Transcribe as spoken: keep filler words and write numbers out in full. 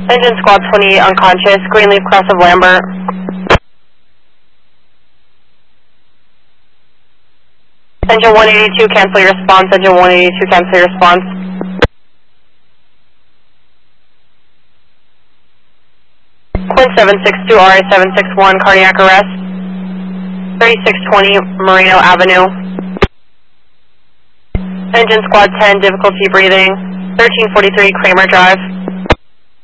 Engine Squad twenty unconscious, green leaf cross of Lambert. Engine one eighty-two, cancel your response. Engine one eighty-two, cancel your response. Quinn seven six two, R A seven six one, cardiac arrest. thirty-six twenty, Moreno Avenue. Engine Squad ten, difficulty breathing. thirteen forty-three, Kramer Drive.